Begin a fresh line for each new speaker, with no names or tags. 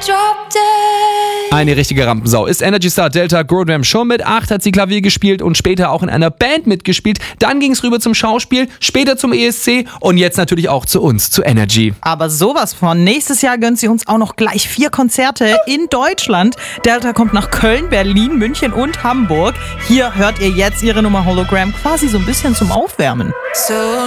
Eine richtige Rampensau ist Energy Star Delta Goldram. Schon mit 8 hat sie Klavier gespielt und später auch in einer Band mitgespielt. Dann ging es rüber zum Schauspiel, später zum ESC und jetzt natürlich auch zu uns, zu Energy.
Aber sowas von. Nächstes Jahr gönnt sie uns auch noch gleich 4 Konzerte in Deutschland. Delta kommt nach Köln, Berlin, München und Hamburg. Hier hört ihr jetzt ihre Nummer Hologram quasi so ein bisschen zum Aufwärmen.
So